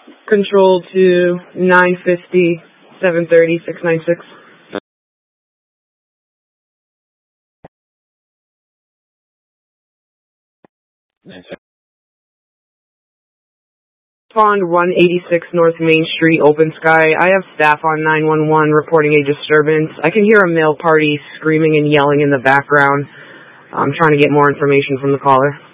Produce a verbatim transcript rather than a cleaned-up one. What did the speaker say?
Control to nine fifty, seven thirty, six ninety-six. Pond one eighty-six North Main Street, Open Sky. I have staff on nine one one reporting a disturbance. I can hear a male party screaming and yelling in the background. I'm trying to get more information from the caller.